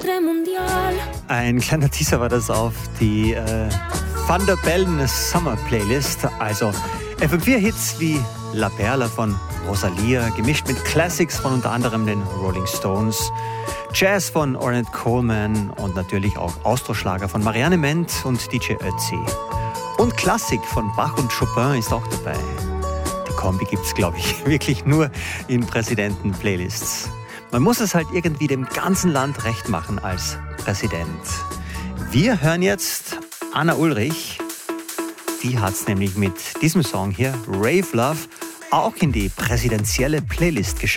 Ein kleiner Teaser war das auf die Van der Bellen Summer Playlist. Also FM4-Hits wie La Perla von Rosalia, gemischt mit Classics von unter anderem den Rolling Stones, Jazz von Ornette Coleman und natürlich auch Austroschlager von Marianne Ment und DJ Ötzi. Und Klassik von Bach und Chopin ist auch dabei. Die Kombi gibt's, glaube ich, wirklich nur in Präsidenten-Playlists. Man muss es halt irgendwie dem ganzen Land recht machen als Präsident. Wir hören jetzt Anna Ulrich. Die hat's nämlich mit diesem Song hier, Rave Love, auch in die präsidentielle Playlist geschafft.